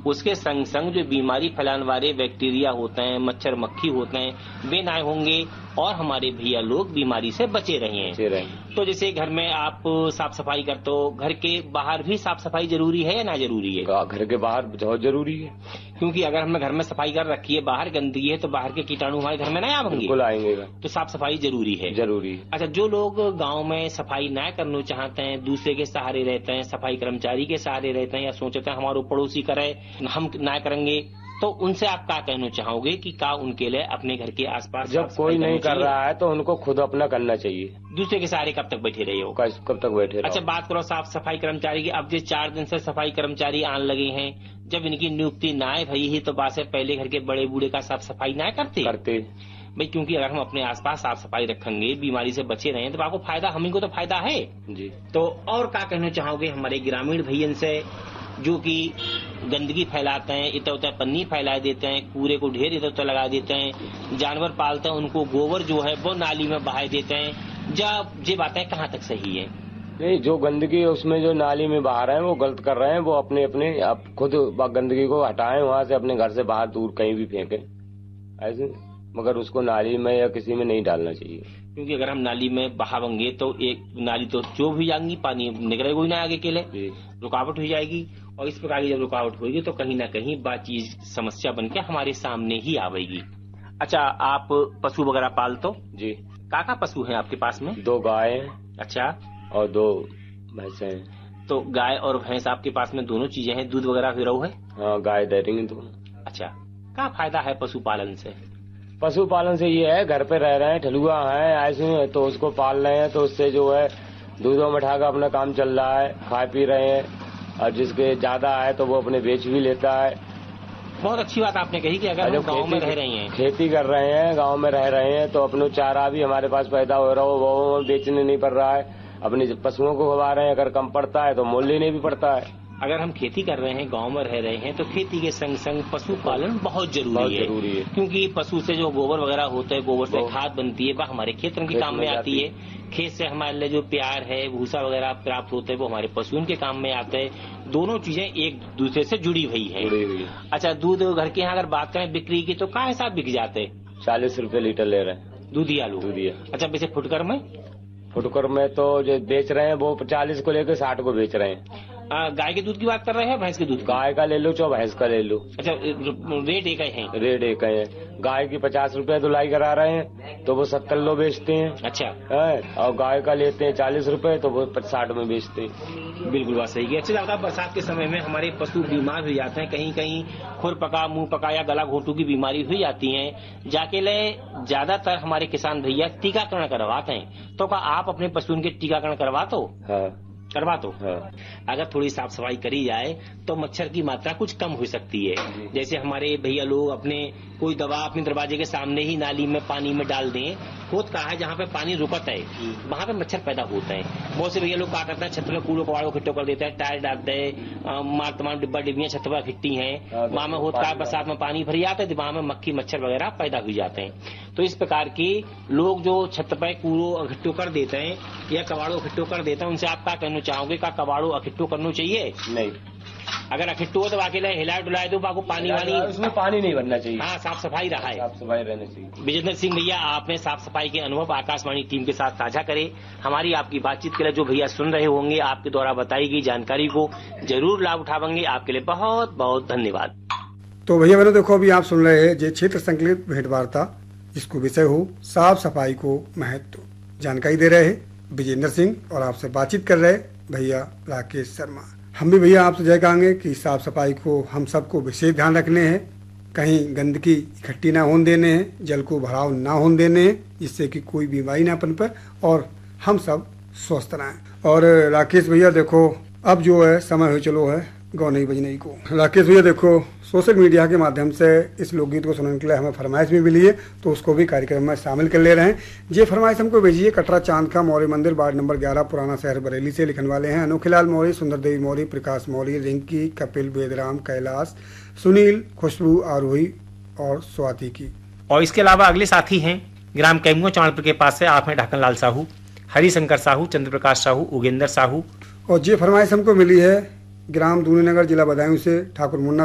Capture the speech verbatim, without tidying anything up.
उसके संग संग जो बीमारी फैलाने वाले बैक्टीरिया होते हैं, मच्छर मक्खी होते हैं, वे ना होंगे और हमारे भैया लोग बीमारी से बचे रहे। तो जैसे घर में आप साफ सफाई करते हो, घर के बाहर भी साफ सफाई जरूरी है या ना जरूरी है? घर के बाहर बहुत जरूरी है, क्योंकि अगर हमने घर में सफाई कर रखी है, बाहर गंदगी है, तो बाहर के कीटाणु हमारे घर में ना आएंगे। बिल्कुल आएंगे, तो साफ सफाई जरूरी है। जरूरी है। अच्छा, जो लोग गांव में सफाई ना करना चाहते हैं, दूसरे के सहारे रहते हैं, सफाई कर्मचारी के सहारे रहते हैं, या सोचते हैं हमारे पड़ोसी करे हम ना करेंगे, तो उनसे आप क्या कहना चाहोगे कि क्या उनके लिए अपने घर के आसपास जब कोई नहीं कर रहा है तो उनको खुद अपना करना चाहिए। दूसरे के सहारे कब तक बैठे रहे हो? कब तक बैठे रहो? अच्छा, बात करो साफ सफाई कर्मचारी की। अब जो चार दिन से सफाई कर्मचारी आने लगे हैं, जब इनकी नियुक्ति ना भई ही तो बात है पहले घर के बड़े बूढ़े का साफ सफाई ना करते करते भाई, क्योंकि अगर हम अपने आसपास साफ सफाई रखेंगे, बीमारी से बचे रहें, तो आपको फायदा, हम को तो फायदा है जी। तो और क्या कहना चाहोगे हमारे ग्रामीण भैयन से जो कि गंदगी फैलाते हैं, इधर उधर पन्नी फैला देते हैं, कूड़े को ढेर इधर उधर लगा देते हैं, जानवर पालते हैं उनको गोबर जो है वो नाली में बहा देते हैं, जब ये बातें कहाँ तक सही है? नहीं, जो गंदगी उसमें जो नाली में बहा रहे हैं वो गलत कर रहे हैं। वो अपने अपने आप खुद गंदगी को हटाएं, वहाँ से अपने घर से बाहर दूर कहीं भी फेंकें ऐसे, मगर उसको नाली में या किसी में नहीं डालना चाहिए। क्योंकि अगर हम नाली में बहावेंगे तो एक नाली तो चोब हो जाएंगी, पानी निकलेगा ही ना आगे के लिए, रुकावट हो जाएगी, और इस प्रकार की जब रुकावट होगी तो कहीं ना कहीं बात चीज समस्या बन के हमारे सामने ही आवेगी। अच्छा, आप पशु वगैरह पालते हो? जी। क्या क्या पशु है आपके पास में? दो गाय हैं। अच्छा। और दो भैंसे हैं। तो गाय और भैंस आपके पास में दोनों चीजें हैं, दूध वगैरह भी रहो है? हाँ, गाय दे रही है दोनों। अच्छा, क्या फायदा है पशुपालन से? पशुपालन से ये है, घर पे रह रहे हैं, ठलुआ है ऐसे, तो उसको पाल रहे हैं, तो उससे जो है दूधों में ठाकर अपना काम चल रहा है, खा पी रहे हैं, और जिसके ज्यादा है तो वो अपने बेच भी लेता है। बहुत अच्छी बात आपने कही कि अगर हम गांव में रह रहे हैं, खेती कर रहे हैं, गांव में रह रहे हैं, तो अपना चारा भी हमारे पास पैदा हो रहा हो, वो बेचने नहीं पड़ रहा है, अपने पशुओं को खवा रहे हैं, अगर कम पड़ता है तो मोल लेने भी पड़ता है। अगर हम खेती कर रहे हैं, गांव में रह रहे हैं, तो खेती के संग संग पशुपालन बहुत जरूरी, बहुत है, जरूरी है, क्योंकि पशु से जो गोबर वगैरह होता है, गोबर से खाद बनती है, वह हमारे खेतों के काम में आती है। खेत से हमारे लिए जो प्यार है, भूसा वगैरह प्राप्त होते हैं, वो हमारे पशुओं के काम में आते हैं। दोनों चीजें एक दूसरे से जुड़ी हुई है। अच्छा, दूध घर के यहाँ अगर बात करें बिक्री की, तो क्या हिसाब बिक जाते हैं? चालीस रूपये लीटर ले रहे हैं दूधिया लोग। दूधिया। अच्छा, वैसे फुटकर में? फुटकर में तो जो बेच रहे हैं वो चालीस को लेकर साठ को बेच रहे हैं। आ, गाय के दूध की बात कर रहे हैं, भैंस के दूध? गाय का ले लो चाहे भैंस का ले लो। अच्छा, रेट एक है? रेट एक है। गाय की पचास रुपए धुलाई करा रहे हैं तो वो सत्तर लो बेचते हैं। अच्छा है, और गाय का लेते हैं चालीस रुपए तो वो साठ में बेचते हैं। बिल्कुल बात सही है। अच्छा लगता है, बरसात के समय में हमारे पशु बीमार हो जाते हैं, कहीं कहीं खुर पका, मुंह पका या गला घोटू की बीमारी हो जाती है, जाके ले ज्यादातर हमारे किसान भैया टीकाकरण करवाते हैं। तो क्या आप अपने पशुओं के टीकाकरण करवाते हो? हाँ, करवा दो। हाँ। अगर थोड़ी साफ सफाई करी जाए तो मच्छर की मात्रा कुछ कम हो सकती है। जैसे हमारे भैया लोग अपने कोई दवा अपने दरवाजे के सामने ही नाली में पानी में डाल दें, खुद कहा है जहाँ पे पानी रुकता है वहाँ पे मच्छर पैदा होता है। बहुत से भैया लोग क्या करते हैं, छत में कूड़ो कबाड़ो इकट्ठो कर देते हैं, टायर डालते हैं, मार तमाम डिब्बा डिब्बियां छत पर इकट्ठी हैं, वहाँ में होता है बरसात में पानी भर जाता है, वहाँ में मक्खी मच्छर वगैरह पैदा हो जाते हैं। तो इस प्रकार की लोग जो छत पर कूड़ो इकट्ठो कर देते हैं या कबाड़ो इकट्ठो कर देते हैं, उनसे आप क्या कहना चाहोगे? क्या कबाड़ो इकट्ठो करना चाहिए? नहीं, अगर इकट्ठो हो तो अकेले हिलाए डुलाए दो, बाको पानी वानी उसमें पानी नहीं भरना चाहिए। हाँ, साफ सफाई रहा है, साफ सफाई रहनी चाहिए। विजेंद्र सिंह भैया, आपने साफ सफाई के अनुभव आकाशवाणी टीम के साथ साझा करे। हमारी आपकी बातचीत के लिए जो भैया सुन रहे होंगे, आपके द्वारा बताई गई जानकारी को जरूर लाभ उठावेंगे। आपके लिए बहुत बहुत धन्यवाद। तो भैया मैंने देखो, अभी आप सुन रहे हैं जे क्षेत्र संकलित भेंट वार्ता, जिसको विषय हो साफ सफाई को महत्व, जानकारी दे रहे हैं विजेंद्र सिंह और आपसे बातचीत कर रहे भैया राकेश शर्मा। हम भी भैया आपसे जय कहेंगे कि साफ सफाई को हम सबको विशेष ध्यान रखने हैं, कहीं गंदगी इकट्ठी ना होने देने हैं, जल को भराव ना होने देने हैं, जिससे कि कोई बीमारी ना पनपे और हम सब स्वस्थ रहें। और राकेश भैया देखो, अब जो है समय हो चलो है गौ नहीं बजने को। राकेश भैया देखो, सोशल मीडिया के माध्यम से इस लोकगीत को सुनने के लिए हमें फरमाइश भी मिली है, तो उसको भी कार्यक्रम में शामिल कर ले रहे हैं। ये फरमाइश हमको भेजिए कटरा चांद का मौर्य मंदिर, वार्ड नंबर ग्यारह, पुराना शहर बरेली से। लिखने वाले हैं अनोखीलाल मौर्य, सुंदर देवी मौर्य, प्रकाश मौर्य, रिंकी, कपिल, वेदराम, कैलाश, सुनील, खुशबू, आरोही और स्वाति की। और इसके अलावा अगले साथी हैं ग्राम कैमुआ चाणपुर के पास से, आप हैं ढाकन लाल साहू, हरिशंकर साहू, चंद्र प्रकाश साहू, उगेंद्र साहू। और ये फरमाइश हमको मिली है ग्राम दूनी नगर, जिला बदायूं से ठाकुर मुन्ना